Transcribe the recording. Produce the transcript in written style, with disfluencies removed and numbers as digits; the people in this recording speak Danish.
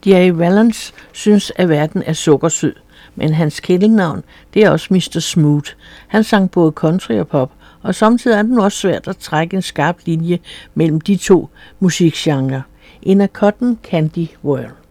Jerry Valance synes, at verden er sukkersød, men hans kælenavn, det er også Mr. Smooth. Han sang både country og pop, og samtidig er det også svært at trække en skarp linje mellem de to musikgenrer. In a Cotton Candy World.